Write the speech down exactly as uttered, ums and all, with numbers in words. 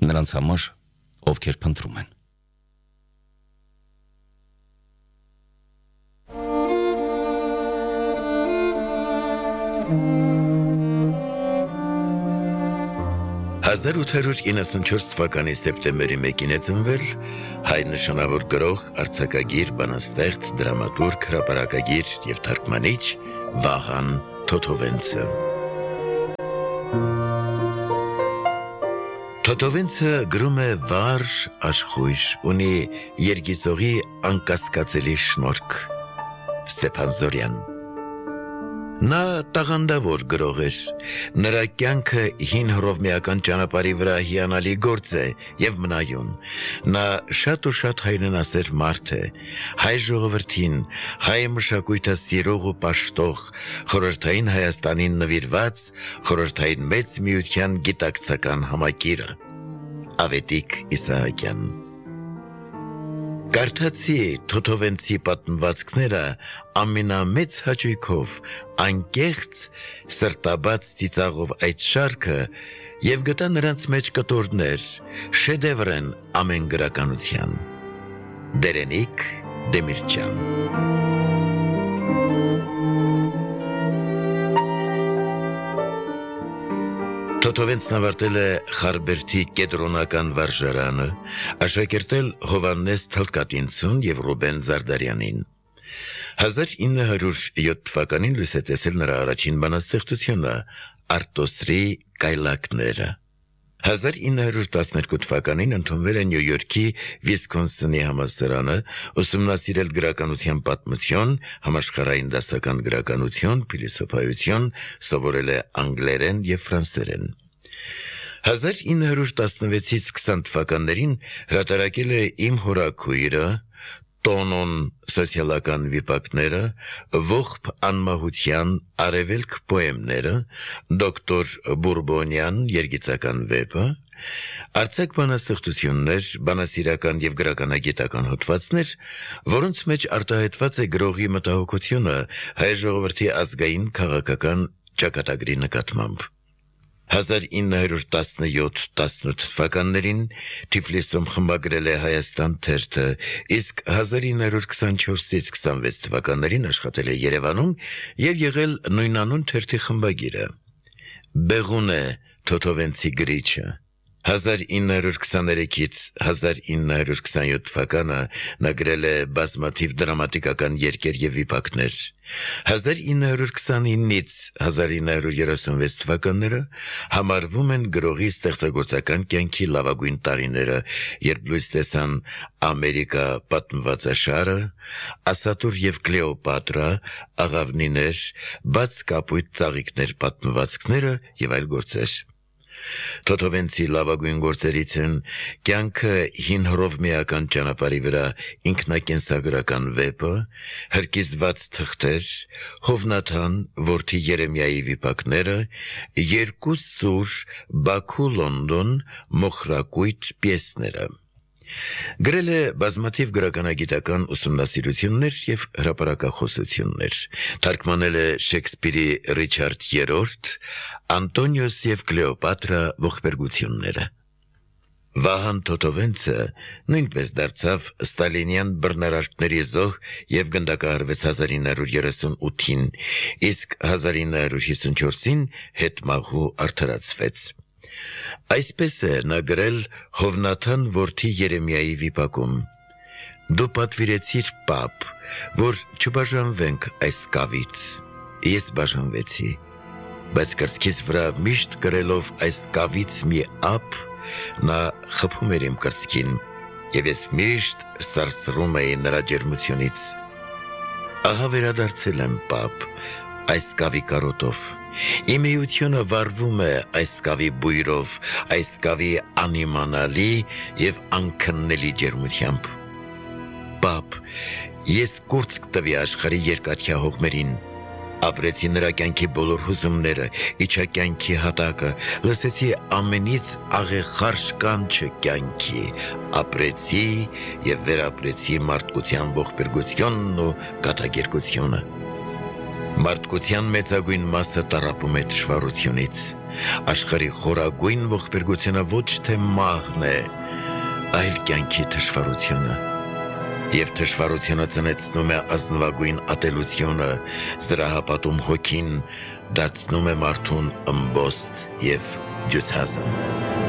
նրանց համար, ովքեր փնտրում են։ հազար ութ հարյուր իննսունչորս թվականի սեպտեմբերի մեկին է ծնվել հայ նշանավոր գրող, արձակագիր, բանաստեղծ, դրամատուրգ, հրապարակագիր և թարգմանիչ Վահան Թոթովենցը։ Թոթովենցը գրում է վառ, աշխույժ, ունի երգիծողի անկասկածելի շնորհք։ Ստեփան Զորյան։ Նա տաղանդավոր գրող էր, նրա կյանքը հին հռովմեական ճանապարհի վրա հիանալի գործ է և մնայուն, նա շատ ու շատ հայրենասեր մարդ է, հայ ժողովրդին, հայ մշակույթը սիրող ու պաշտող, խորհրդային Հայաստանին նվիրված, խորհրդային մեծ միության գիտակցական համակիրը, Ավետիք Իսահակյան։ Կարդացի Թոթովենցի պատմվածքները ամենամեծ հաճույքով, անկեղծ, սրտաբաց ծիծաղով այդ շարքը և գտա նրանց մեջ կտորներ, շեդևր են ամեն գրականության։ Դերենիկ Դեմիրճյան։ Թոթովենցն ավարտել է Խարբերդի կեդրոնական վարժարանը, աշակերտել Հովհաննես Թլկատինցուն և Ռուբեն Զարդարյանին։ հազար ինը հարյուր յոթ թվականին լույս է տեսել նրա առաջին բանաստեղծությունը Արտոսրի կայլակները։ հազար ինը հարյուր տասներկու թվականին ընդունվել է Նյու Յորքի Վիսկոնսինի համալսարանը, ուսումնասիրել գրականության պատմություն, համաշխարհային դասական գրականություն, փիլիսոփայություն, սովորել է անգլերեն և ֆրանսերեն։ հազար ինը հարյուր տասնվեցից քսան թվականներին հրատարակել է Իմ հորաքույրը, Տոնոն սոցիալական վիպակները, Ողբ անմահության արևելք պոեմները, Դոկտոր Բուրբոնյան երգիծական վեպը, արձակ բանաստեղծություններ, բանասիրական և գրականագիտական հոդվածներ, որոնց մեջ արտահայտված է գրողի մտահոգությունը հայ ժողովրդի ազգային քաղաքական ճակատագրի նկատմամբ։ հազար ինը հարյուր տասնյոթ տասնութ թվականներին Թիֆլիսում խմբագրել է Հայաստան թերթը, իսկ հազար ինը հարյուր քսանչորսից քսանվեց թվականներին աշխատել է Երևանում և եղել նույնանուն թերթի խմբագիրը։ Բեղուն է Թոթովենցի գրիչը։ հազար ինը հարյուր քսաներեքից հազար ինը հարյուր քսանյոթ թվականը նա գրել է բազմաթիվ դրամատիկական երգեր և վիպակներ։ հազար ինը հարյուր քսանինից հազար ինը հարյուր երեսունվեց թվականները համարվում են գրողի ստեղծագործական կյանքի լավագույն տարիները, երբ լույս տեսան Ամերիկա պատմվածաշարը, Ասատուր և Կլեոպատրա, Աղավնիներ, Բաց կապույտ ծաղիկներ պատմվածքները և այլ գործեր։ Թոթովենցի լավագույն գործերից են Կյանքը հին հռովմեական ճանապարհի վրա ինքնակենսագրական վեպը, Հրկիզված թղթեր, Հովնաթան, որդի Երեմիայի վիպակները, Երկու սուր, Բաքու Լոնդոն, մոխրակույտ պիեսները։ Գրել է բազմաթիվ գրականագիտական ուսումնասիրություններ և հրապարակախոսություններ, թարգմանել է Շեքսպիրի Ռիչարդ երրորդ, Անտոնիոս և Կլեոպատրա ողբերգությունները։ Վահան Թոթովենցը նույնպես դարձավ ստալինյան բռնարարքների զոհ և գնդակահարվեց հազար ինը հարյուր երեսունութին, իսկ հազար ինը հարյուր հիսունչորսին հետմահու արդարացվեց։ Այսպես է նա գրել Հովնաթան որդի Երեմիայի վիպակում. Դու պատվիրեցիր պապ, որ չբաժանվենք այս կավից, ես բաժանվեցի, բայց կրծքիս վրա միշտ կրելով այս կավից մի ափ, նա խփում էր իմ կրծքին, և ես միշտ սարսռում էի նրա ջերմությունից։ Ահա վերադարձել եմ պապ, այս կավի կարոտով, իմ էությունը վառվում է այս կավի բույրով, այս կավի անիմանալի և անքննելի ջերմությամբ։ Պապ, ես կուրծք տվի աշխարհի երկաթյա հողմերին, ապրեցի նրա կյանքի բոլոր հուզումները, իջա կյանքի հատակը, լսեցի ամենից աղեղարշ կանչը կյանքի, ապրեցի և վերապրեցի մարդկության ողբերգությունն ու կատակերգությունը։ Մարդկության մեծագույն մասը տառապում է թշվառությունից, Աշխարհի խորագույն ողբերգությունը ոչ թե մահն է, այլ կյանքի թշվառությունը։ Եվ թշվառությունը ծնեցնում է ազնվագույն ատելությունը, զրահապատում հոգին, դարձնում է մարդուն ըմբոստ և ջութազն։